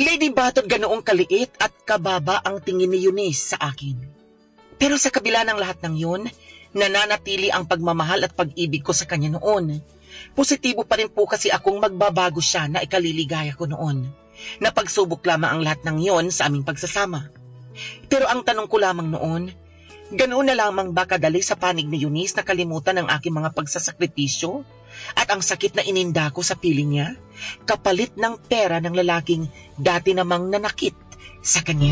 Lady Batot ganoong kaliit at kababa ang tingin ni Eunice sa akin. Pero sa kabila ng lahat ng yun, nananatili ang pagmamahal at pag-ibig ko sa kanya noon. Positibo pa rin po kasi akong magbabago siya na ikaliligaya ko noon. Napagsubok lamang ang lahat ng yon sa aming pagsasama. Pero ang tanong ko lamang noon, ganoon na lamang ba kadali sa panig ni Eunice na kalimutan ang aking mga pagsasakripisyo at ang sakit na ininda ko sa piling niya, kapalit ng pera ng lalaking dati namang nanakit sa kanya?